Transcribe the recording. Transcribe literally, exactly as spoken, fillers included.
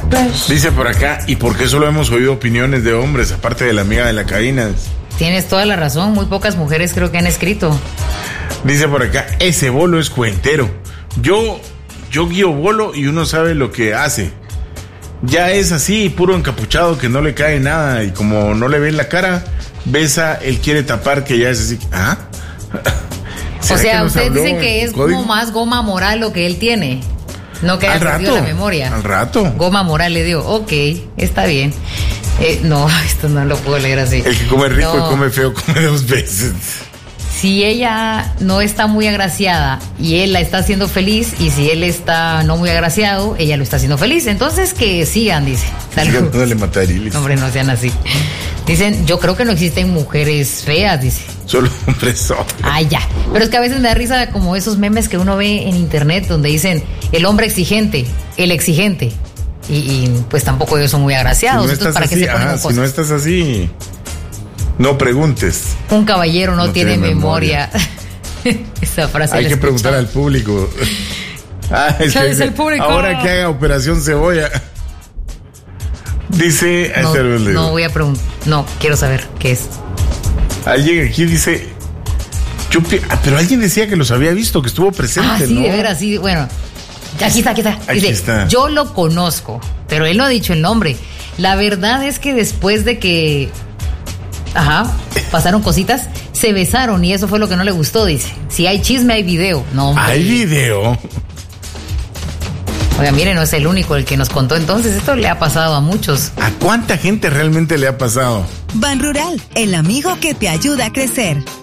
Dice por acá, ¿y por qué solo hemos oído opiniones de hombres, aparte de la amiga de la cabina? Tienes toda la razón, muy pocas mujeres creo que han escrito. Dice por acá, ese bolo es cuentero. Yo, yo guío bolo y uno sabe lo que hace. Ya es así, puro encapuchado que no le cae nada y como no le ven la cara, besa, él quiere tapar que ya es así. ¿Ah? O sea, ustedes dicen que es como más goma moral lo que él tiene. No que haya perdido la memoria. Al rato. Goma moral le dio. Ok, está bien. Eh, no, esto no lo puedo leer así. El que come rico no. y come feo come dos veces. Si ella no está muy agraciada y él la está haciendo feliz, y si él está no muy agraciado, ella lo está haciendo feliz. Entonces que sigan, dice. Sigan dándole matariles. Hombre, no sean así. Dicen, yo creo que no existen mujeres feas, dice. Solo hombres son. Ay, ya. Pero es que a veces me da risa como esos memes que uno ve en internet donde dicen el hombre exigente, el exigente. Y, y pues tampoco ellos son muy agraciados. Si no Entonces, ¿para así, qué se ponen ah, cosas? Si no estás así, no preguntes. Un caballero no, no tiene, tiene memoria. memoria. Esa frase hay que escuchado. Preguntar al público. Ah, es ¿Qué que dice el público? Ahora que haga Operación Cebolla. Dice... No, no voy a preguntar. No, quiero saber qué es. Alguien aquí dice... Yo, ah, pero alguien decía que los había visto, que estuvo presente, ah, sí, ¿no? de veras, sí. Bueno, aquí está, aquí está. Aquí dice, está. Yo lo conozco, pero él no ha dicho el nombre. La verdad es que después de que... Ajá, pasaron cositas, se besaron y eso fue lo que no le gustó, dice. Si hay chisme, hay video. No, hombre. ¿Hay video? Oiga, mire, no es el único el que nos contó, entonces esto le ha pasado a muchos. ¿A cuánta gente realmente le ha pasado? Ban Rural, el amigo que te ayuda a crecer.